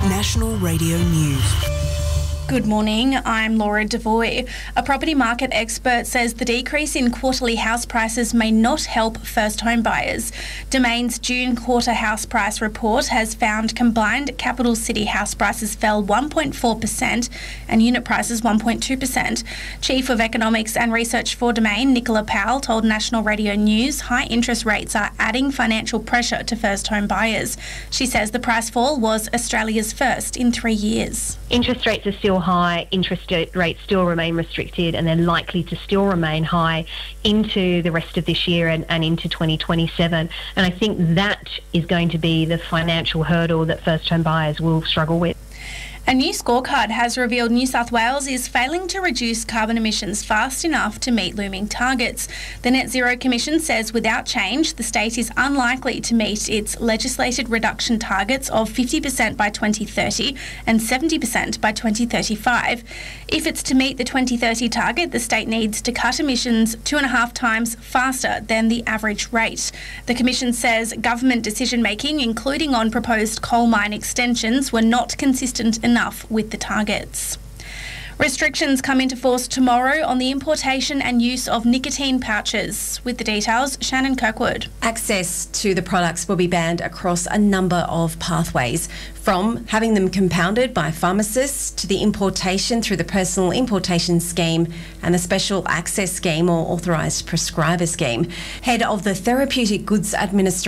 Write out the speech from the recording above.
National Radio News. Good morning, I'm Laura Devoy. A property market expert says the decrease in quarterly house prices may not help first home buyers. Domain's June quarter house price report has found combined capital city house prices fell 1.4% and unit prices 1.2%. Chief of Economics and Research for Domain, Nicola Powell, told National Radio News high interest rates are adding financial pressure to first home buyers. She says the price fall was Australia's first in 3 years. Interest rates are still high, interest rates still remain restricted, and they're likely to still remain high into the rest of this year and into 2027. And I think that is going to be the financial hurdle that first home buyers will struggle with. A new scorecard has revealed New South Wales is failing to reduce carbon emissions fast enough to meet looming targets. The Net Zero Commission says without change, the state is unlikely to meet its legislated reduction targets of 50% by 2030 and 70% by 2035. If it's to meet the 2030 target, the state needs to cut emissions 2.5 times faster than the average rate. The Commission says government decision-making, including on proposed coal mine extensions, were not consistent enough with the targets. Restrictions come into force tomorrow on the importation and use of nicotine pouches. With the details, Shannon Kirkwood. Access to the products will be banned across a number of pathways, from having them compounded by pharmacists to the importation through the Personal Importation Scheme and the Special Access Scheme or Authorised Prescriber Scheme. Head of the Therapeutic Goods Administration